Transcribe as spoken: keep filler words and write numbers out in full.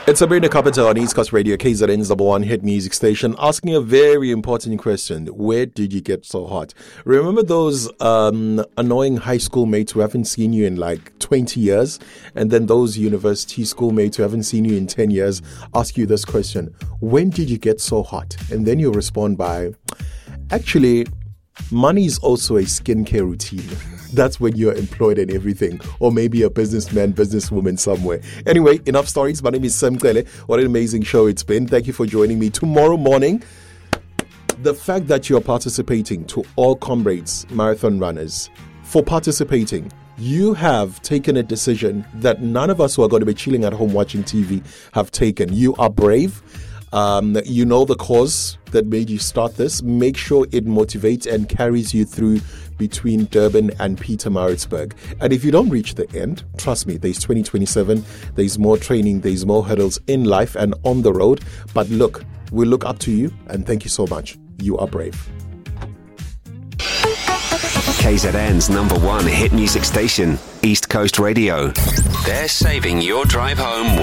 It's Sabrina Carpenter on East Coast Radio, K Z N's number one hit music station, asking a very important question. Where did you get so hot? Remember those um, annoying high school mates who haven't seen you in like twenty years? And then those university schoolmates who haven't seen you in ten years ask you this question. When did you get so hot? And then you respond by, actually, money is also a skincare routine. That's when you're employed and everything. Or maybe a businessman, businesswoman somewhere. Anyway, enough stories. My name is Sam Klele. What an amazing show it's been. Thank you for joining me. Tomorrow morning, the fact that you're participating, to all comrades, marathon runners, for participating, you have taken a decision that none of us who are going to be chilling at home watching T V have taken. You are brave. Um, you know the cause that made you start this. Make sure it motivates and carries you through between Durban and Pietermaritzburg. And if you don't reach the end, trust me, there's twenty twenty-seven, there's more training, there's more hurdles in life and on the road. But look, we look up to you and thank you so much. You are brave. K Z N's number one hit music station, East Coast Radio. They're saving your drive home